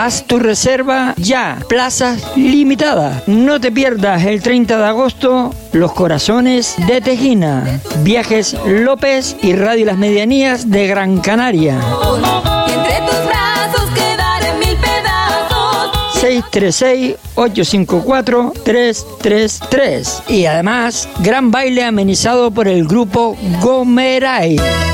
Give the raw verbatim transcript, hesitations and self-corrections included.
Haz tu reserva ya, plazas limitadas. No te pierdas el treinta de agosto Los Corazones de Tejina, Viajes López y Radio Las Medianías de Gran Canaria. Y entre tus brazos quedaré mil pedazos. seis tres seis, ocho cinco cuatro, tres tres tres. Y además, gran baile amenizado por el grupo Gomeray.